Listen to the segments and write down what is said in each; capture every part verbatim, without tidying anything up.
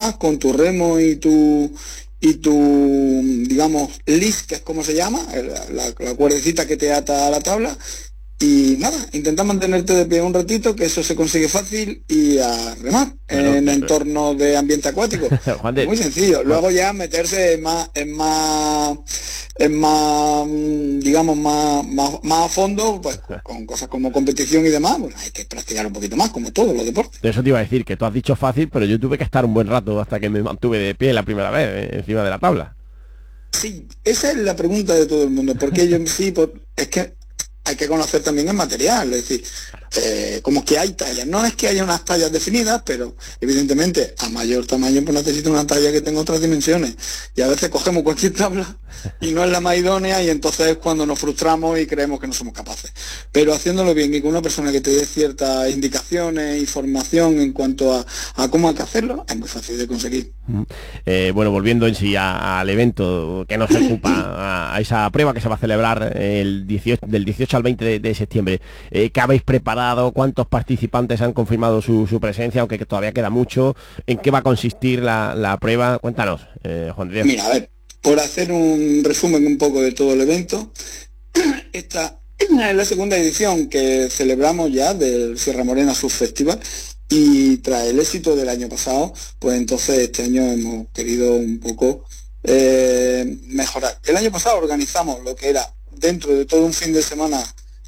vas con tu remo y tu y tu, digamos, leash, que es como se llama, la, la, la cuerdecita que te ata a la tabla, y nada, intentar mantenerte de pie un ratito, que eso se consigue fácil, y a remar bueno, en entornos de ambiente acuático. De... Muy sencillo. Luego ya meterse en más, en más, en más, digamos, más, más, más a fondo, pues con cosas como competición y demás, bueno, hay que practicar un poquito más, como todos los deportes. Eso te iba a decir, que tú has dicho fácil, pero yo tuve que estar un buen rato hasta que me mantuve de pie la primera vez, eh, encima de la tabla. Sí, esa es la pregunta de todo el mundo, porque yo sí, pues, es que hay que conocer también el material, es decir, eh, como que hay tallas, no es que haya unas tallas definidas, pero evidentemente a mayor tamaño pues necesito una talla que tenga otras dimensiones, y a veces cogemos cualquier tabla y no es la más idónea, y entonces es cuando nos frustramos y creemos que no somos capaces. Pero haciéndolo bien y con una persona que te dé ciertas indicaciones, información en cuanto a, a cómo hay que hacerlo, es muy fácil de conseguir. Eh, bueno, volviendo en sí a, al evento que nos ocupa, a, a esa prueba que se va a celebrar el dieciocho, del dieciocho al veinte de, de septiembre, eh, ¿qué habéis preparado? ¿Cuántos participantes han confirmado su, su presencia, aunque todavía queda mucho? ¿En qué va a consistir la, la prueba? Cuéntanos, eh, Juan de Dios. Mira, a ver, por hacer un resumen un poco de todo el evento, esta es la segunda edición que celebramos ya del Sierra Morena Surf Festival, y tras el éxito del año pasado, pues entonces este año hemos querido un poco eh, mejorar. El año pasado organizamos lo que era, dentro de todo un fin de semana,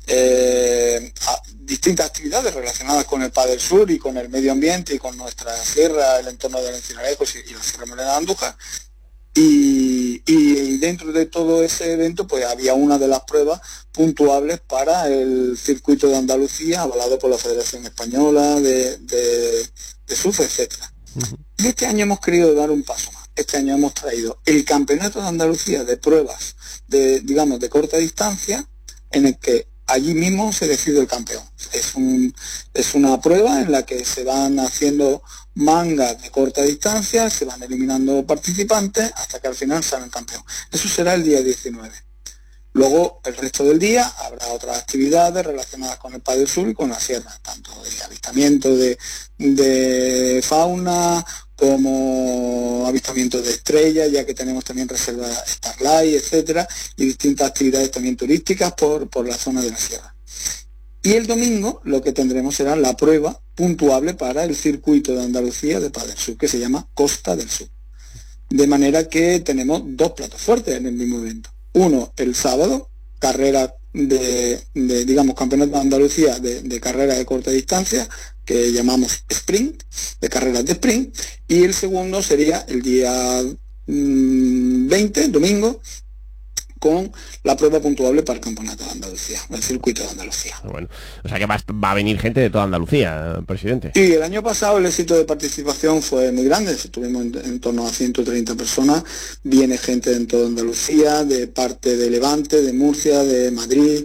eh, distintas actividades relacionadas con el Paddle Sur y con el medio ambiente y con nuestra sierra, el entorno del Encinarejo y la Sierra Morena de Andújar. Y, y dentro de todo ese evento pues había una de las pruebas puntuables para el circuito de Andalucía, avalado por la Federación Española de, de, de Surf, etcétera. Uh-huh. Y este año hemos querido dar un paso más. Este año hemos traído el Campeonato de Andalucía de pruebas de, digamos, de corta distancia, en el que allí mismo se decide el campeón. Es, un, es una prueba en la que se van haciendo mangas de corta distancia, se van eliminando participantes hasta que al final sale el campeón. Eso será el día diecinueve. Luego, el resto del día, habrá otras actividades relacionadas con el Paddle Sur y con la sierra, tanto de avistamiento de, de fauna como avistamiento de estrellas, ya que tenemos también reserva Starlight, etcétera, y distintas actividades también turísticas por, por la zona de la sierra. Y el domingo lo que tendremos será la prueba puntuable para el circuito de Andalucía de Paddle Sur, que se llama Costa del Sur. De manera que tenemos dos platos fuertes en el mismo evento. Uno, el sábado, carrera de, de digamos, Campeonato de Andalucía de, de carrera de corta distancia, que llamamos sprint, de carreras de sprint, y el segundo sería el día mmm, veinte, domingo, con la prueba puntuable para el Campeonato de Andalucía, el circuito de Andalucía. Bueno, o sea que va, va a venir gente de toda Andalucía, presidente. Sí, el año pasado el éxito de participación fue muy grande, estuvimos en, en torno a ciento treinta personas, viene gente en toda Andalucía, de parte de Levante, de Murcia, de Madrid,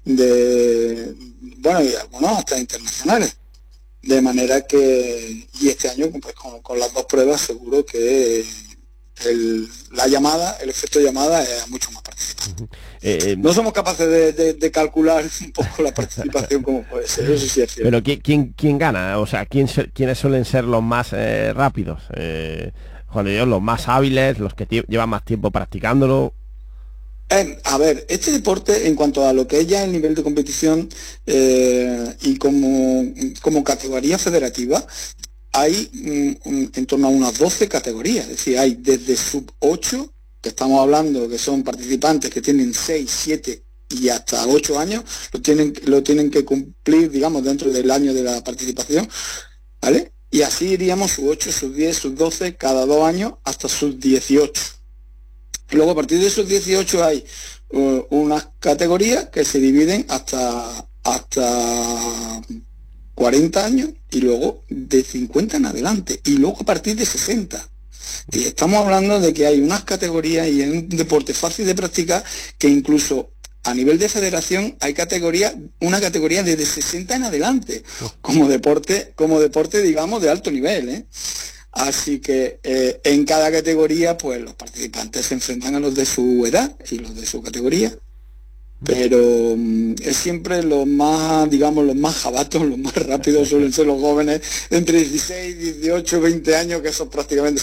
de, bueno, y algunos hasta internacionales. De manera que, y este año pues con, con las dos pruebas seguro que el, la llamada, el efecto llamada es mucho más participante. Uh-huh. eh, eh, no somos capaces de, de, de calcular un poco la participación como puede ser, eso sí es cierto. Pero ¿quién, quién, quién gana? O sea, ¿quién, ¿quiénes suelen ser los más eh, rápidos? Eh, Juan de Dios, los más hábiles, los que t- llevan más tiempo practicándolo. Eh, a ver, este deporte, en cuanto a lo que es ya el nivel de competición eh, y como, como categoría federativa, hay mm, en torno a unas doce categorías, es decir, hay desde sub ocho, que estamos hablando que son participantes que tienen seis, siete y hasta ocho años, lo tienen, lo tienen que cumplir, digamos, dentro del año de la participación, ¿vale? Y así iríamos sub ocho, sub diez, sub doce, cada dos años hasta sub dieciocho. Luego a partir de esos dieciocho hay uh, unas categorías que se dividen hasta, hasta cuarenta años y luego de cincuenta en adelante y luego a partir de sesenta. Y estamos hablando de que hay unas categorías y en un deporte fácil de practicar que incluso a nivel de federación hay categoría, una categoría desde sesenta en adelante como deporte, como deporte digamos de alto nivel, ¿eh? Así que eh, en cada categoría pues los participantes se enfrentan a los de su edad y los de su categoría, pero um, es siempre los más, digamos, los más jabatos, los más rápidos suelen ser los jóvenes entre dieciséis, dieciocho, veinte años, que son prácticamente